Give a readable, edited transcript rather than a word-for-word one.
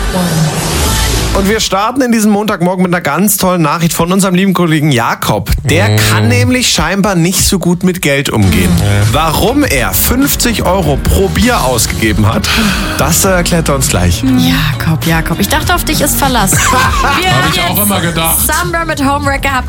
Und wir starten in diesem Montagmorgen mit einer ganz tollen Nachricht von unserem lieben Kollegen Jakob. Der kann nämlich scheinbar nicht so gut mit Geld umgehen. Warum er 50 € pro Bier ausgegeben hat, das erklärt er uns gleich. Jakob, ich dachte, auf dich ist Verlass. Habe ich auch immer gedacht. Summer mit Homewrecker habt